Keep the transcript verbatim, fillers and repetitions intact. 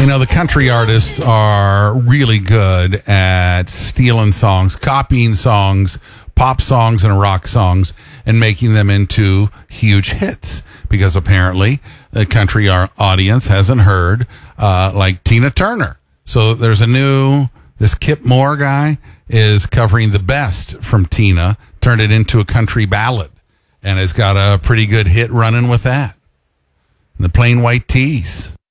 You know, the country artists are really good at stealing songs, copying songs, pop songs and rock songs, and making them into huge hits. Because apparently the country audience hasn't heard uh, like Tina Turner. So there's a new, this Kip Moore guy is covering the best from Tina, turned it into a country ballad, and has got a pretty good hit running with that. The Plain White Tees.